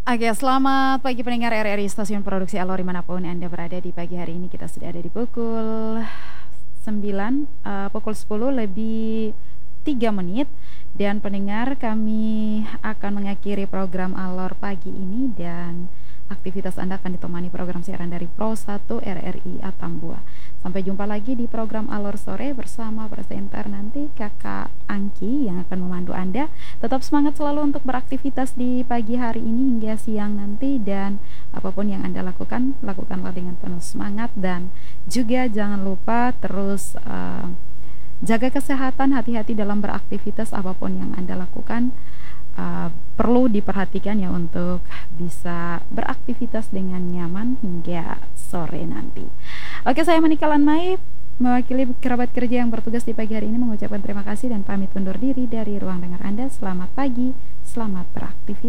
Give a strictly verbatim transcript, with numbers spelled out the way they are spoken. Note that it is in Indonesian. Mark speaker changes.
Speaker 1: Oke, selamat pagi pendengar R R I Stasiun Produksi Alor dimanapun Anda berada. Di pagi hari ini kita sudah ada di pukul sembilan, eee, pukul sepuluh lebih tiga menit. Dan pendengar, kami akan mengakhiri program Alor pagi ini dan aktivitas Anda akan ditemani program siaran dari Pro satu R R I Atambua. Sampai jumpa lagi di program Alor Sore bersama presenter nanti Kakak Angki yang akan memandu Anda. Tetap semangat selalu untuk beraktivitas di pagi hari ini hingga siang nanti, dan apapun yang Anda lakukan, lakukanlah dengan penuh semangat, dan juga jangan lupa terus uh, jaga kesehatan, hati-hati dalam beraktivitas apapun yang Anda lakukan. Uh, perlu diperhatikan ya untuk bisa beraktivitas dengan nyaman hingga sore nanti. Oke, saya Monika Lanmai mewakili kerabat kerja yang bertugas di pagi hari ini mengucapkan terima kasih dan pamit undur diri dari ruang dengar Anda. Selamat pagi, selamat beraktivitas.